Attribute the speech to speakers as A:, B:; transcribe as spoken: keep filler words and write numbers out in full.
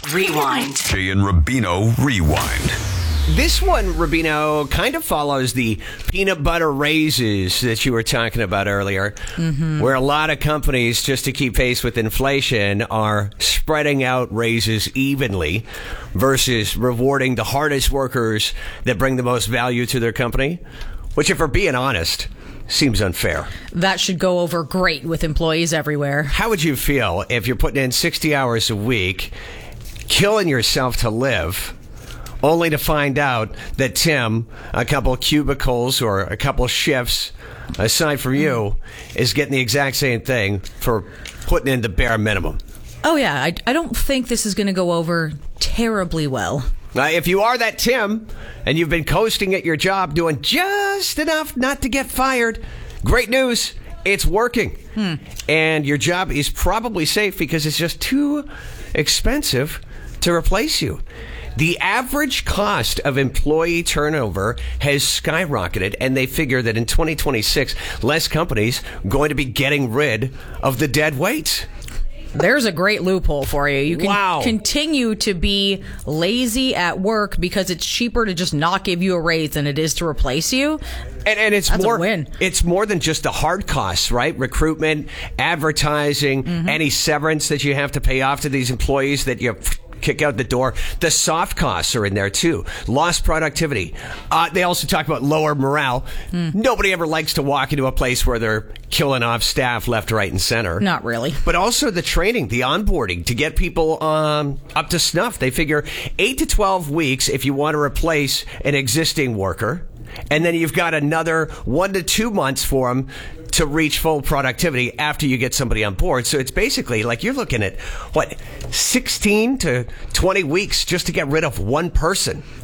A: Rewind.
B: Jay and Rubino Rewind.
C: This one, Rubino, kind of follows the peanut butter raises that you were talking about earlier, mm-hmm. where a lot of companies, just to keep pace with inflation, are spreading out raises evenly versus rewarding the hardest workers that bring the most value to their company, which, if we're being honest, seems unfair.
D: That should go over great with employees everywhere.
C: How would you feel if you're putting in sixty hours a week, killing yourself to live, only to find out that Tim, a couple cubicles or a couple shifts aside from you, is getting the exact same thing for putting in the bare minimum?
D: Oh, yeah. I, I don't think this is going to go over terribly well.
C: Now, if you are that Tim and you've been coasting at your job, doing just enough not to get fired, great news. It's working. Hmm. And your job is probably safe because it's just too expensive to replace you. The average cost of employee turnover has skyrocketed, and they figure that in twenty twenty-six, less companies going to be getting rid of the dead weight.
D: There's a great loophole for you. You can
C: wow.
D: continue to be lazy at work because it's cheaper to just not give you a raise than it is to replace you.
C: And, and it's
D: That's
C: more
D: a win.
C: It's more than just the hard costs, right? Recruitment, advertising, mm-hmm. any severance that you have to pay off to these employees that you kick out the door. The soft costs are in there too. Lost productivity. Uh, they also talk about lower morale. Mm. Nobody ever likes to walk into a place where they're killing off staff left, right, and center.
D: Not really.
C: But also the training, the onboarding to get people um, up to snuff. They figure eight to twelve weeks if you want to replace an existing worker. And then you've got another one to two months for them to reach full productivity after you get somebody on board. So it's basically like you're looking at, what, sixteen to twenty weeks just to get rid of one person.